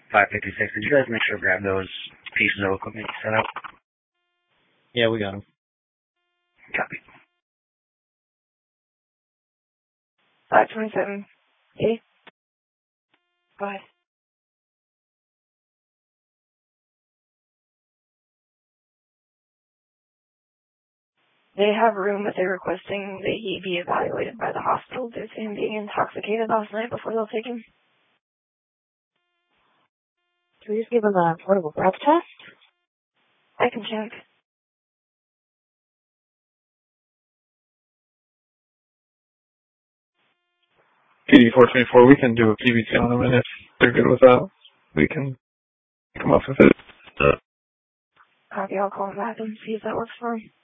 556. Did you guys make sure to grab those pieces of equipment you set up? Yeah, we got them. Copy. 527. Hey. Go ahead. They have a room, but they're requesting that he be evaluated by the hospital due to him being intoxicated last night before they'll take him. Can we just give him a portable breath test? I can check. PD-424, we can do a PBT on them, and if they're good with that, we can come up with it. Copy, I'll call him back and see if that works for him.